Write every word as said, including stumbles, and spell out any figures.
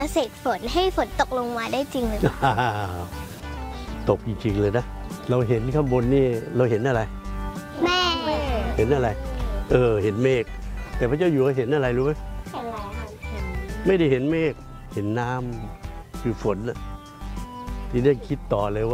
เสกฝนให้ฝนตกลงมาได้จริงหรือเปล่าตกจริงๆเลยนะ เราเห็นข้างบนนี่เราเห็นอะไรแม่เห็นอะไร เออ เห็นเมฆ แต่พระเจ้าอยู่หัวเห็นอะไรรู้ไหมเห็นอะไรคะไม่ได้เห็นเมฆ เห็นน้ำคือฝนน่ะ ที่ได้คิดต่อเลยว่า